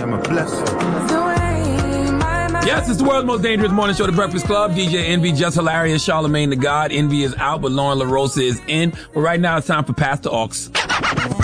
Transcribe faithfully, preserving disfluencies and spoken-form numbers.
am a blessing. Yes, it's the world's most dangerous morning show, The Breakfast Club. D J Envy, just hilarious. Charlamagne the God. Envy is out, but Lauren LaRosa is in. But right now, it's time for Pastor Aux.